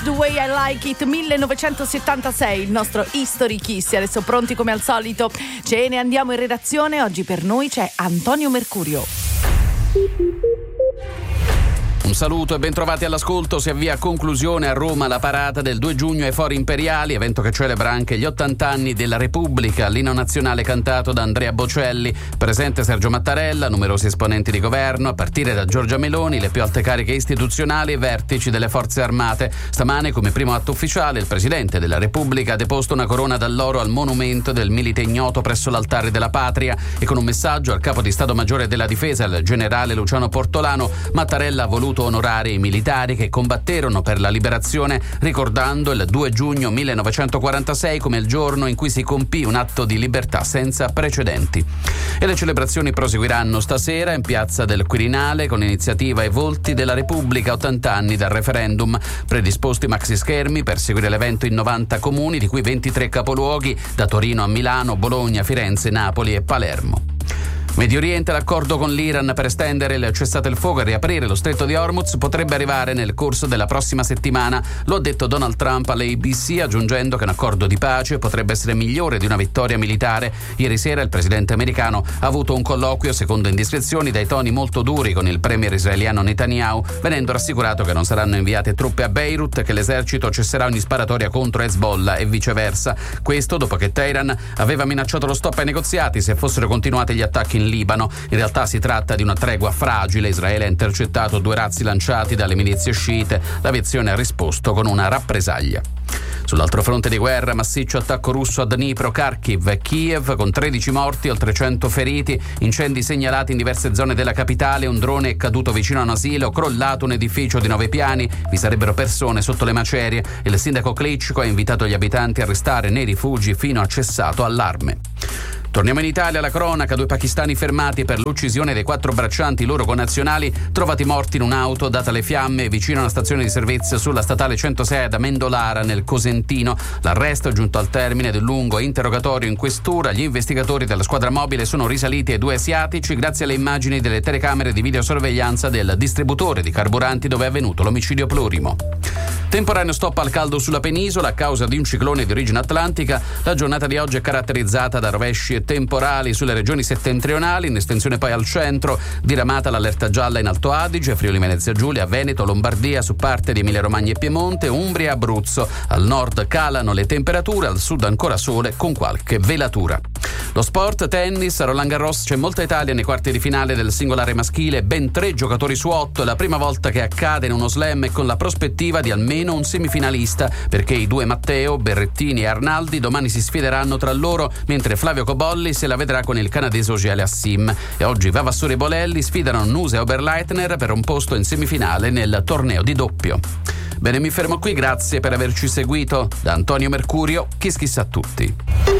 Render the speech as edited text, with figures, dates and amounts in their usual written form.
The Way I Like It 1976, il nostro History Kiss. Adesso pronti come al solito, ce ne andiamo in redazione. Oggi per noi c'è Antonio Mercurio. Un saluto e bentrovati all'ascolto. Si avvia a conclusione a Roma la parata del 2 giugno ai Fori Imperiali, evento che celebra anche gli 80 anni della Repubblica. L'inno nazionale cantato da Andrea Bocelli, presente Sergio Mattarella, numerosi esponenti di governo, a partire da Giorgia Meloni, le più alte cariche istituzionali e vertici delle forze armate. Stamane, come primo atto ufficiale, il Presidente della Repubblica ha deposto una corona d'alloro al monumento del milite ignoto presso l'Altare della Patria e con un messaggio al Capo di Stato Maggiore della Difesa, il generale Luciano Portolano, Mattarella ha voluto onorare i militari che combatterono per la liberazione, ricordando il 2 giugno 1946 come il giorno in cui si compì un atto di libertà senza precedenti. E le celebrazioni proseguiranno stasera in piazza del Quirinale con iniziativa ai volti della Repubblica, 80 anni dal referendum. Predisposti maxi schermi per seguire l'evento in 90 comuni, di cui 23 capoluoghi, da Torino a Milano, Bologna, Firenze, Napoli e Palermo. Medio Oriente, l'accordo con l'Iran per estendere il cessate il fuoco e riaprire lo stretto di Hormuz potrebbe arrivare nel corso della prossima settimana. Lo ha detto Donald Trump all'ABC, aggiungendo che un accordo di pace potrebbe essere migliore di una vittoria militare. Ieri sera il presidente americano ha avuto un colloquio, secondo indiscrezioni, dai toni molto duri con il premier israeliano Netanyahu, venendo rassicurato che non saranno inviate truppe a Beirut, che l'esercito cesserà ogni sparatoria contro Hezbollah e viceversa. Questo dopo che Teheran aveva minacciato lo stop ai negoziati se fossero continuati gli attacchi in Libano. In realtà si tratta di una tregua fragile. Israele ha intercettato 2 razzi lanciati dalle milizie sciite. L'aviazione ha risposto con una rappresaglia. Sull'altro fronte di guerra, massiccio attacco russo a Dnipro, Kharkiv e Kiev, con 13 morti, oltre 100 feriti, incendi segnalati in diverse zone della capitale, un drone è caduto vicino a un asilo, crollato un edificio di 9 piani, vi sarebbero persone sotto le macerie. Il sindaco Klitschko ha invitato gli abitanti a restare nei rifugi fino a cessato allarme. Torniamo in Italia, la cronaca: 2 pakistani fermati per l'uccisione dei 4 braccianti loro connazionali trovati morti in un'auto data le fiamme vicino a una stazione di servizio sulla statale 106 ad Amendolara nel Cosentino. L'arresto è giunto al termine del lungo interrogatorio in questura. Gli investigatori della squadra mobile sono risaliti ai 2 asiatici grazie alle immagini delle telecamere di videosorveglianza del distributore di carburanti dove è avvenuto l'omicidio plurimo. Temporaneo stop al caldo sulla penisola a causa di un ciclone di origine atlantica. La giornata di oggi è caratterizzata da rovesci e temporali sulle regioni settentrionali, in estensione poi al centro, diramata l'allerta gialla in Alto Adige, Friuli Venezia Giulia, Veneto, Lombardia, su parte di Emilia Romagna e Piemonte, Umbria e Abruzzo. Al nord calano le temperature, al sud ancora sole con qualche velatura. Lo sport, tennis, a Roland Garros c'è molta Italia nei quarti di finale del singolare maschile, ben 3 giocatori su 8, è la prima volta che accade in uno slam e con la prospettiva di almeno un semifinalista, perché i 2 Matteo, Berrettini e Arnaldi domani si sfideranno tra loro, mentre Flavio Cobolli se la vedrà con il canadese Ogiele Assim. E oggi Vavassori e Bolelli sfidano Nuse e Oberleitner per un posto in semifinale nel torneo di doppio. Bene, mi fermo qui, grazie per averci seguito. Da Antonio Mercurio, Kiss Kiss a tutti.